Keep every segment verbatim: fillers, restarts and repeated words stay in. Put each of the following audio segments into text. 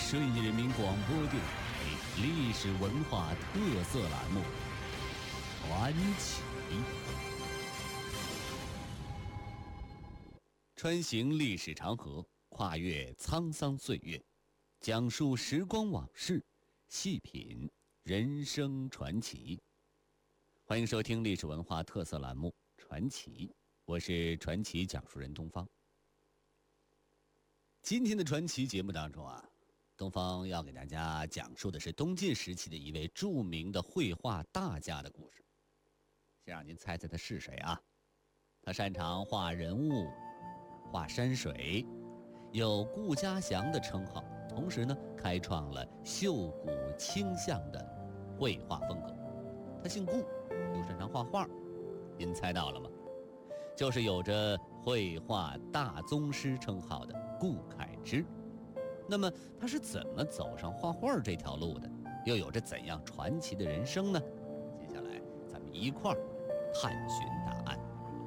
顺义人民广播电台历史文化特色栏目《传奇》，穿行历史长河，跨越沧桑岁月，讲述时光往事，细品人生传奇。欢迎收听历史文化特色栏目《传奇》，我是传奇讲述人东方。今天的传奇节目当中啊，东方要给大家讲述的是东晋时期的一位著名的绘画大家的故事。先让您猜猜他是谁啊？他擅长画人物、画山水，有顾家祥的称号，同时呢，开创了秀骨清向的绘画风格。他姓顾，又擅长画画，您猜到了吗？就是有着绘画大宗师称号的顾恺之。那么他是怎么走上画画这条路的？又有着怎样传奇的人生呢？接下来咱们一块儿探寻答案。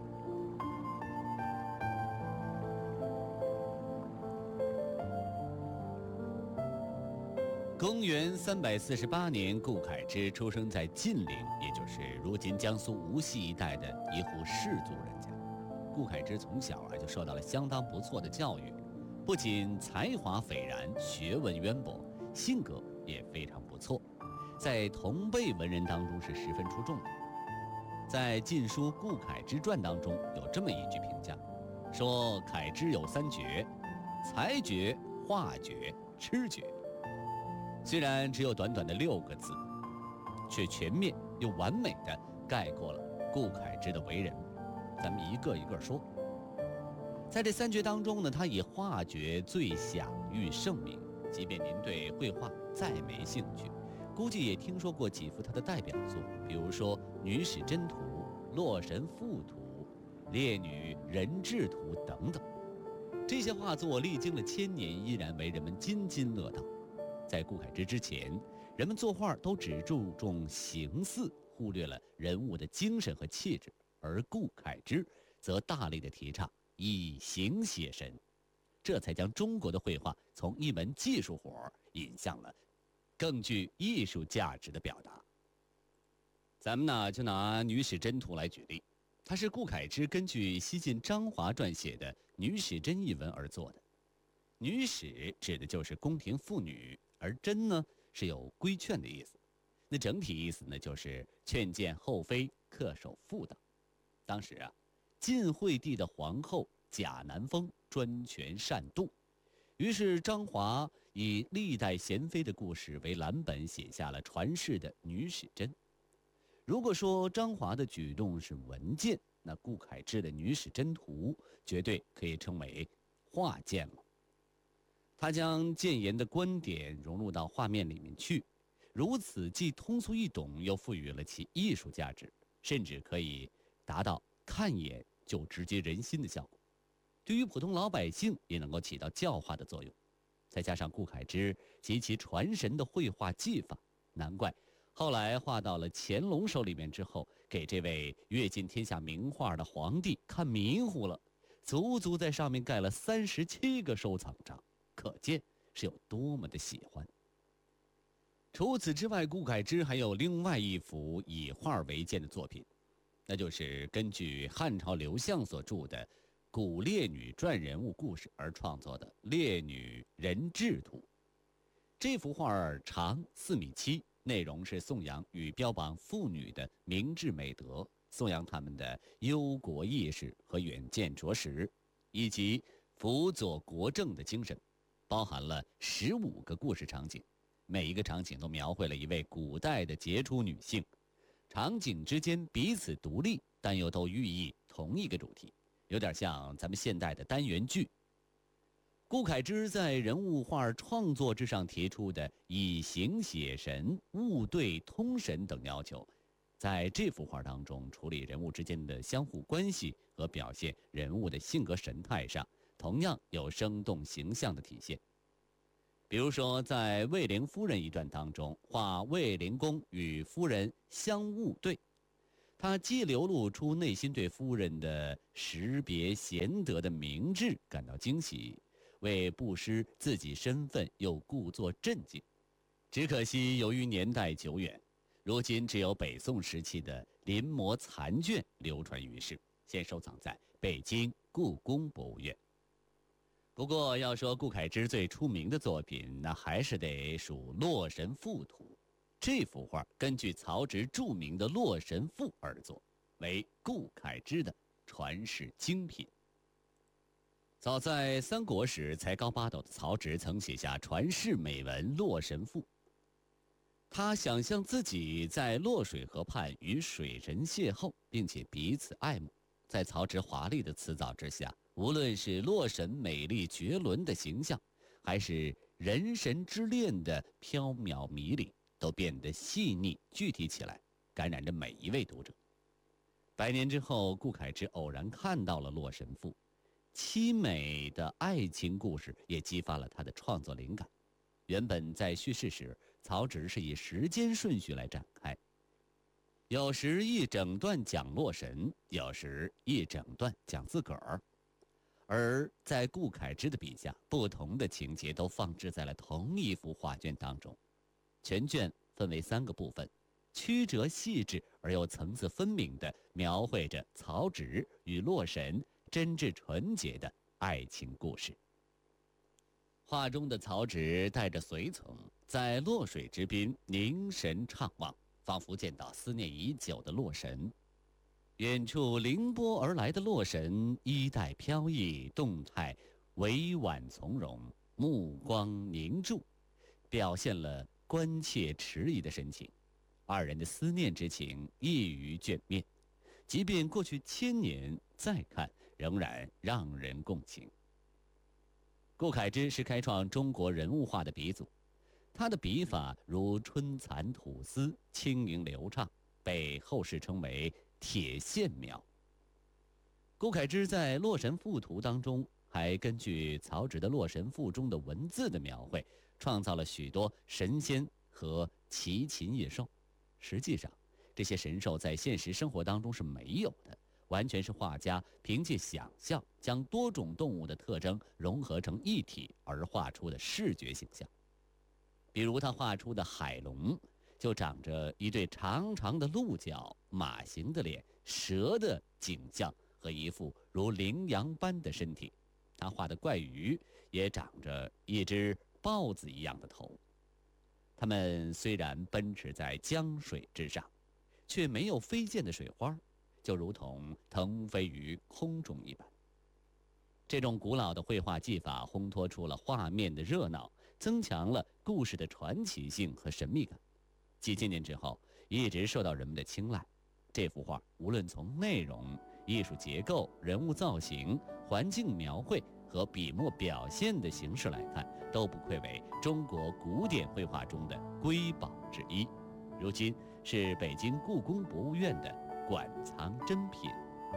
公元三百四十八年，顾恺之出生在晋陵，也就是如今江苏无锡一带的一户士族人家。顾恺之从小啊就受到了相当不错的教育，不仅才华斐然，学问渊博，性格也非常不错，在同辈文人当中是十分出众的。在《晋书·顾恺之传》当中有这么一句评价，说恺之有三绝：才绝、画绝、痴绝。虽然只有短短的六个字，却全面又完美地概括了顾恺之的为人。咱们一个一个说。在这三绝当中呢，他以画绝最享誉盛名。即便您对绘画再没兴趣，估计也听说过几幅他的代表作，比如说《女史箴图》《洛神赋图》《列女人质图》等等。这些画作历经了千年，依然为人们津津乐道。在顾恺之之前，人们作画都只注重形似，忽略了人物的精神和气质，而顾恺之则大力的提倡以形写神，这才将中国的绘画从一门技术活引向了更具艺术价值的表达。咱们呢就拿《女史箴图》来举例，它是顾恺之根据西晋张华撰写的《女史箴》一文而作的。女史指的就是宫廷妇女，而箴呢是有规劝的意思。那整体意思呢就是劝谏后妃恪守妇道。当时啊，晋惠帝的皇后贾南风专权善妒，于是张华以历代贤妃的故事为蓝本，写下了传世的《女史箴》。如果说张华的举动是文谏，那顾恺之的《女史箴图》绝对可以称为画谏了。他将谏言的观点融入到画面里面去，如此既通俗易懂，又赋予了其艺术价值，甚至可以达到看眼就直击人心的效果，对于普通老百姓也能够起到教化的作用。再加上顾恺之及其传神的绘画技法，难怪后来画到了乾隆手里面之后，给这位阅尽天下名画的皇帝看迷糊了，足足在上面盖了三十七个收藏章，可见是有多么的喜欢。除此之外，顾恺之还有另外一幅以画为鉴的作品，那就是根据汉朝刘向所著的《古列女传人物故事》而创作的《列女人质图》。这幅画长四米七，内容是颂扬与标榜妇女的明智美德，颂扬她们的忧国意识和远见卓识，以及辅佐国政的精神，包含了十五个故事场景，每一个场景都描绘了一位古代的杰出女性，场景之间彼此独立，但又都寓意同一个主题，有点像咱们现代的单元剧。顾恺之在人物画创作之上提出的以形写神、物对通神等要求，在这幅画当中处理人物之间的相互关系和表现人物的性格神态上，同样有生动形象的体现。比如说在卫灵夫人一段当中，画卫灵公与夫人相误对，他既流露出内心对夫人的识别贤德的明智感到惊喜， 为不失自己身份又故作镇静。只可惜由于年代久远，如今只有北宋时期的临摹残卷流传于世，现收藏在北京故宫博物院。不过要说顾恺之最出名的作品，那还是得数《洛神赋图》。这幅画根据曹植著名的《洛神赋》而作，为顾恺之的传世精品。早在三国时才高八斗的曹植曾写下传世美文《洛神赋》。他想象自己在洛水河畔与水神邂逅，并且彼此爱慕。在曹植华丽的辞藻之下，无论是洛神美丽绝伦的形象，还是人神之恋的缥缈迷离，都变得细腻具体起来，感染着每一位读者。百年之后，顾恺之偶然看到了《洛神赋》，凄美的爱情故事也激发了他的创作灵感。原本在叙事时，曹植是以时间顺序来展开，有时一整段讲洛神，有时一整段讲自个儿。而在顾恺之的笔下，不同的情节都放置在了同一幅画卷当中。全卷分为三个部分，曲折细致而又层次分明地描绘着曹植与洛神真挚纯洁的爱情故事。画中的曹植带着随从，在洛水之滨凝神怅望，仿佛见到思念已久的洛神。远处凌波而来的洛神，衣带飘逸，动态委婉从容，目光凝注，表现了关切迟疑的神情。二人的思念之情溢于卷面，即便过去千年再看，仍然让人共情。顾恺之是开创中国人物画的鼻祖，他的笔法如春蚕吐丝，轻盈流畅，被后世称为铁线描。顾恺之在《洛神赋图》当中，还根据曹植的《洛神赋》中的文字的描绘，创造了许多神仙和奇禽异兽。实际上，这些神兽在现实生活当中是没有的，完全是画家凭借想象，将多种动物的特征融合成一体而画出的视觉形象。比如他画出的海龙，就长着一对长长的鹿角、马形的脸、蛇的颈项和一副如羚羊般的身体。他画的怪鱼也长着一只豹子一样的头。它们虽然奔驰在江水之上，却没有飞溅的水花，就如同腾飞于空中一般。这种古老的绘画技法烘托出了画面的热闹，增强了故事的传奇性和神秘感。几千年之后，一直受到人们的青睐。这幅画无论从内容、艺术结构、人物造型、环境描绘和笔墨表现的形式来看，都不愧为中国古典绘画中的瑰宝之一。如今是北京故宫博物院的馆藏珍品。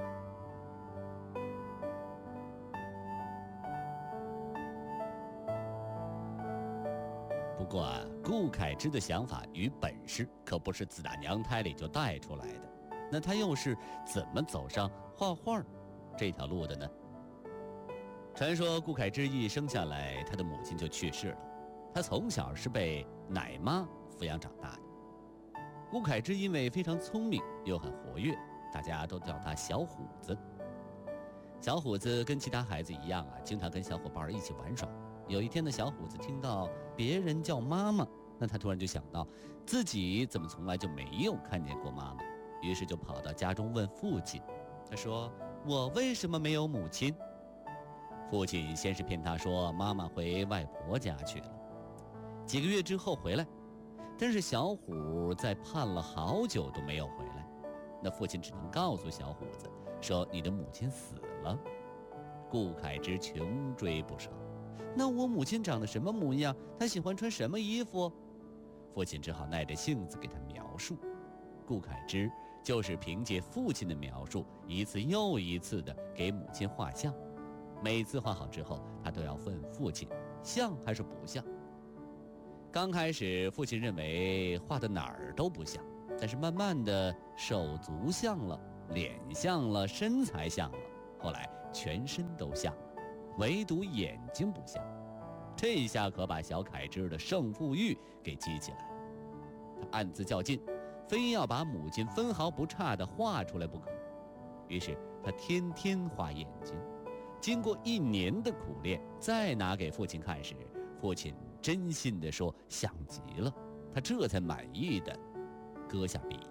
不过啊，顾恺之的想法与本事可不是自打娘胎里就带出来的。那他又是怎么走上画画这条路的呢？传说顾恺之一生下来，他的母亲就去世了。他从小是被奶妈抚养长大的。顾恺之因为非常聪明又很活跃，大家都叫他小虎子。小虎子跟其他孩子一样啊，经常跟小伙伴一起玩耍。有一天的小虎子听到别人叫妈妈，那他突然就想到自己怎么从来就没有看见过妈妈，于是就跑到家中问父亲。他说：我为什么没有母亲？父亲先是骗他说妈妈回外婆家去了，几个月之后回来，但是小虎在盼了好久都没有回来。那父亲只能告诉小虎子说：你的母亲死了。顾恺之穷追不舍，那我母亲长得什么模样？她喜欢穿什么衣服？父亲只好耐着性子给他描述。顾恺之就是凭借父亲的描述，一次又一次地给母亲画像。每次画好之后，他都要问父亲像还是不像。刚开始父亲认为画的哪儿都不像，但是慢慢的手足像了，脸像了，身材像了，后来全身都像了。 唯独眼睛不像。这下可把小凯之的胜负欲给激起来了。他暗自较劲，非要把母亲分毫不差地画出来不可。于是他天天画眼睛。经过一年的苦练，再拿给父亲看时，父亲真心地说像极了，他这才满意的搁下笔。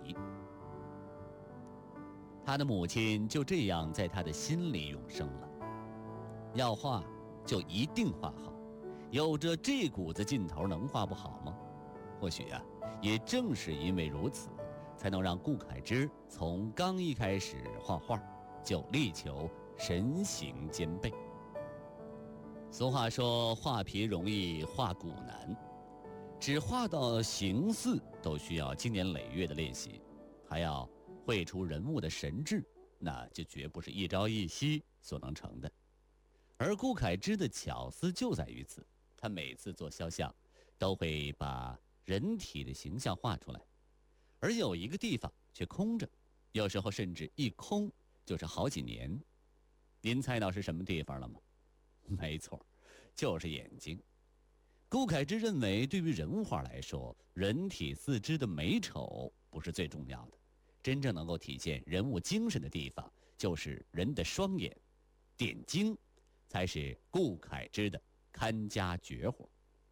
他的母亲就这样在他的心里永生了。要画就一定画好，有着这股子劲头，能画不好吗？或许啊，也正是因为如此，才能让顾恺之从刚一开始画画就力求神形兼备。俗话说，画皮容易画骨难，只画到形似都需要经年累月的练习，还要绘出人物的神智，那就绝不是一朝一夕所能成的。而顾恺之的巧思就在于此，他每次做肖像都会把人体的形象画出来，而有一个地方却空着，有时候甚至一空就是好几年。您猜到是什么地方了吗？没错，就是眼睛。顾恺之认为，对于人物画来说，人体四肢的美丑不是最重要的，真正能够体现人物精神的地方，就是人的双眼，点睛才是顾恺之的看家绝活。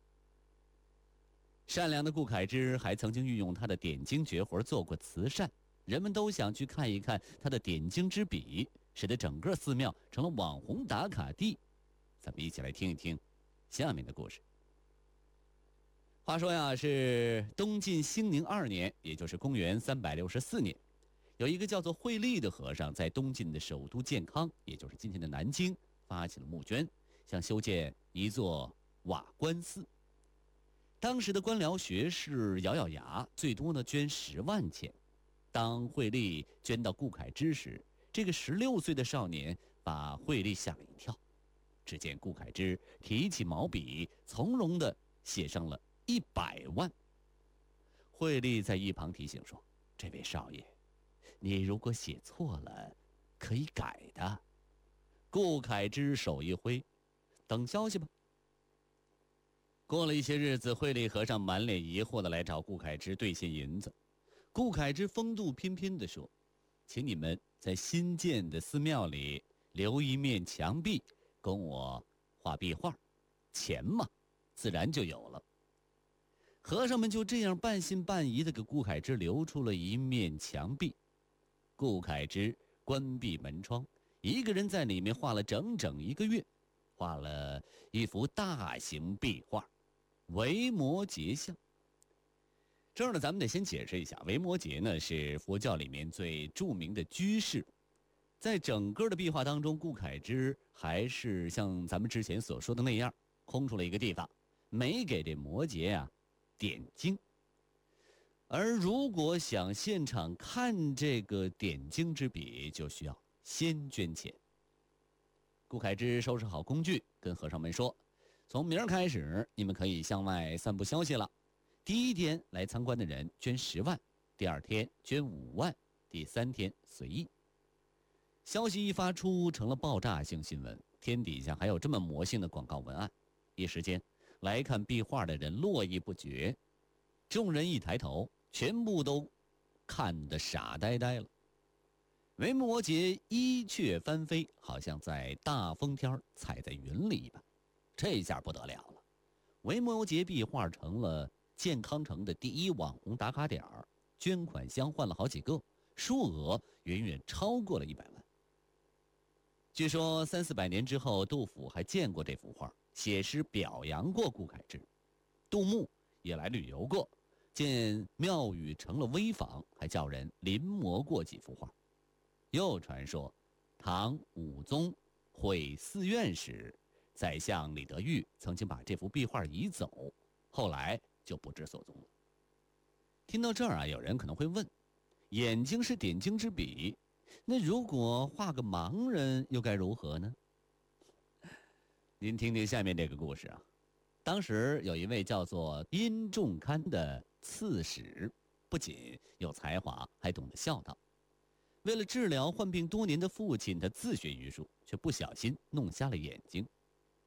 善良的顾恺之还曾经运用他的点睛绝活做过慈善，人们都想去看一看他的点睛之笔，使得整个寺庙成了网红打卡地。咱们一起来听一听下面的故事。话说呀，是东晋兴宁二年，也就是公元三百六十四年，有一个叫做惠利的和尚，在东晋的首都建康，也就是今天的南京，发起了募捐，想修建一座瓦官寺。当时的官僚学士咬咬牙，最多呢捐十万钱。当惠利捐到顾恺之时，这个十六岁的少年把惠利吓了一跳。只见顾恺之提起毛笔，从容地写上了一百万。惠利在一旁提醒说：“这位少爷，你如果写错了，可以改的。”顾恺之手一挥：“等消息吧。”过了一些日子，惠利和尚满脸疑惑地来找顾恺之兑现银子。顾恺之风度翩翩地说：“请你们在新建的寺庙里留一面墙壁，供我画壁画，钱嘛，自然就有了。”和尚们就这样半信半疑地给顾恺之留出了一面墙壁。顾恺之关闭门窗，一个人在里面画了整整一个月，画了一幅大型壁画《维摩诘像》。这儿呢，咱们得先解释一下，维摩诘呢是佛教里面最著名的居士。在整个的壁画当中，顾恺之还是像咱们之前所说的那样，空出了一个地方，没给这摩诘啊点睛。而如果想现场看这个点睛之笔，就需要先捐钱。顾恺之收拾好工具，跟和尚们说：“从明儿开始，你们可以向外散布消息了。第一天来参观的人捐十万，第二天捐五万，第三天随意。”消息一发出，成了爆炸性新闻，天底下还有这么魔性的广告文案。一时间，来看壁画的人络绎不绝。众人一抬头，全部都看得傻呆呆了。维摩诘衣雀翻飞，好像在大风天踩在云里一般。这下不得了了，维摩诘壁画成了健康城的第一网红打卡点，捐款箱换了好几个，数额远远超过了一百万。据说三四百年之后，杜甫还见过这幅画，写诗表扬过顾恺之。杜牧也来旅游过，见庙宇成了危坊，还叫人临摹过几幅画。又传说，唐武宗毁寺院时，宰相李德裕曾经把这幅壁画移走，后来就不知所踪了。听到这儿啊，有人可能会问：眼睛是点睛之笔，那如果画个盲人又该如何呢？您听听下面这个故事啊。当时有一位叫做殷仲堪的刺史，不仅有才华，还懂得孝道。为了治疗患病多年的父亲，他自学医术，却不小心弄瞎了眼睛，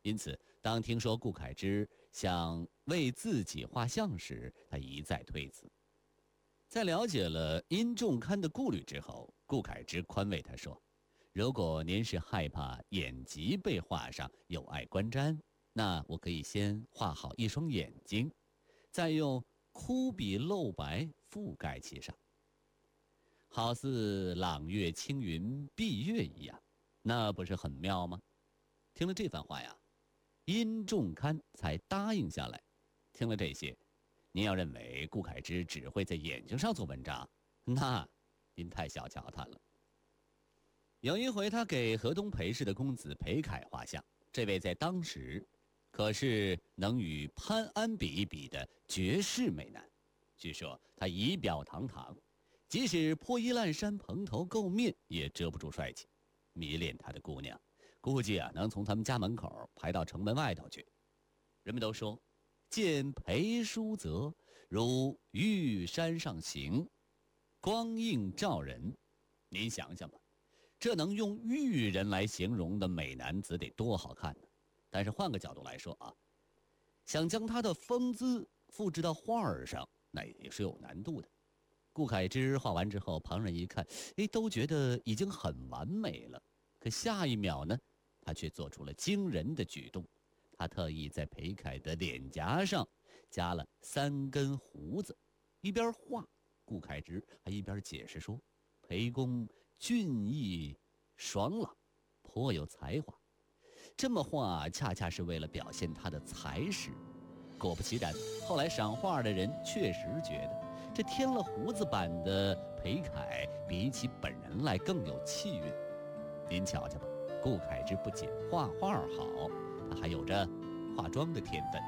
因此，当听说顾恺之想为自己画像时，他一再推辞。在了解了殷仲堪的顾虑之后，顾恺之宽慰他说：“如果您是害怕眼疾被画上有碍观瞻，那我可以先画好一双眼睛，再用枯笔镂白覆盖其上，好似朗月青云蔽月一样，那不是很妙吗？”听了这番话呀，殷仲堪才答应下来。听了这些，您要认为顾恺之只会在眼睛上做文章，那您太小瞧他了。有一回，他给河东裴氏的公子裴楷画像，这位在当时可是能与潘安比一比的绝世美男。据说他仪表堂堂，即使破衣烂衫、蓬头垢面，也遮不住帅气。迷恋他的姑娘，估计啊能从他们家门口排到城门外头去。人们都说，见裴叔则如玉山上行，光映照人。您想想吧，这能用玉人来形容的美男子得多好看呢？但是换个角度来说啊，想将他的风姿复制到画儿上，那也是有难度的。顾恺之画完之后，旁人一看，哎，都觉得已经很完美了。可下一秒呢，他却做出了惊人的举动。他特意在裴楷的脸颊上加了三根胡子，一边画，顾恺之还一边解释说：“裴公俊逸爽朗，颇有才华。”这么画恰恰是为了表现他的才识。果不其然，后来赏画的人确实觉得，这添了胡子版的裴楷比起本人来更有气韵。您瞧瞧吧，顾恺之不仅画画好，他还有着化妆的天分。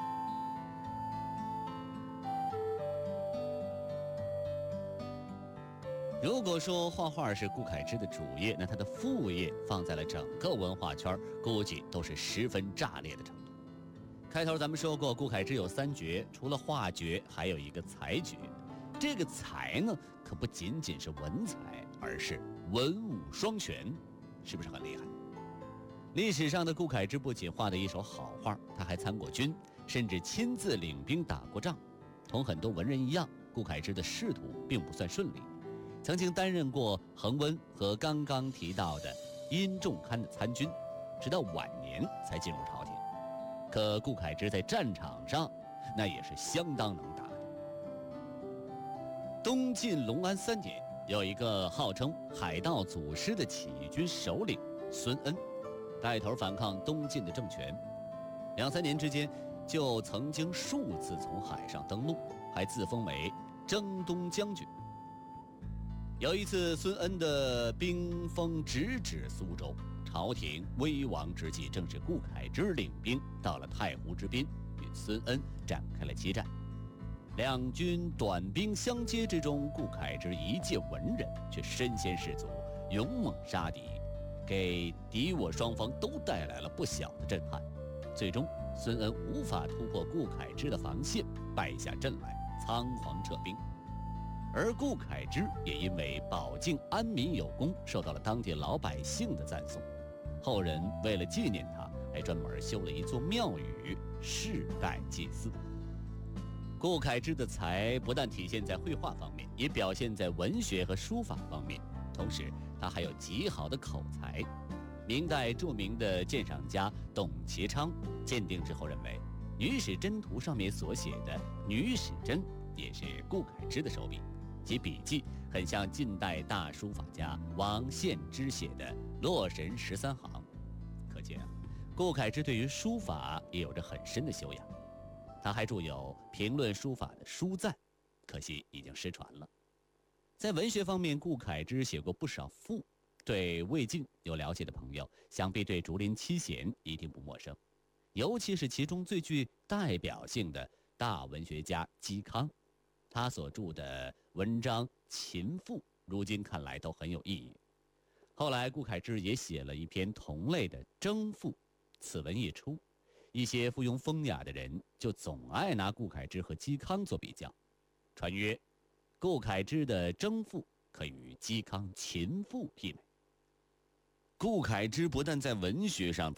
如果说画画是顾恺之的主业，那他的副业放在了整个文化圈，估计都是十分炸裂的程度。开头咱们说过，顾恺之有三绝，除了画绝，还有一个才绝。这个才呢，可不仅仅是文才，而是文武双全，是不是很厉害？历史上的顾恺之不仅画得一手好画，他还参过军，甚至亲自领兵打过仗。同很多文人一样，顾恺之的仕途并不算顺利，曾经担任过恒温和刚刚提到的殷仲堪的参军，直到晚年才进入朝廷。可顾恺之在战场上那也是相当能打的。东晋隆安三年，有一个号称海盗祖师的起义军首领孙恩，带头反抗东晋的政权。两三年之间，就曾经数次从海上登陆，还自封为征东将军。有一次，孙恩的兵锋直指苏州，朝廷危亡之际，正是顾恺之领兵到了太湖之滨，与孙恩展开了激战。两军短兵相接之中，顾恺之一介文人，却身先士卒，勇猛杀敌，给敌我双方都带来了不小的震撼。最终，孙恩无法突破顾恺之的防线，败下阵来，仓皇撤兵。而顾恺之也因为保境安民有功，受到了当地老百姓的赞颂。后人为了纪念他，还专门修了一座庙宇，世代祭祀。顾恺之的才不但体现在绘画方面，也表现在文学和书法方面，同时他还有极好的口才。明代著名的鉴赏家董其昌鉴定之后认为，《女史箴图》上面所写的女史箴也是顾恺之的手笔，其笔迹很像近代大书法家王献之写的《洛神十三行》。可见啊，顾恺之对于书法也有着很深的修养。他还著有评论书法的书赞，可惜已经失传了。在文学方面，顾恺之写过不少赋，对魏晋有了解的朋友，想必对竹林七贤一定不陌生，尤其是其中最具代表性的大文学家嵇康，他所著的文章《秦赋》，如今看来都很有意义。后来，顾恺之也写了一篇同类的《征赋》，此文一出，一些附庸风雅的人就总爱拿顾恺之和嵇康做比较，传曰顾恺之的《征赋》可与嵇康《秦赋》媲美。顾恺之不但在文学上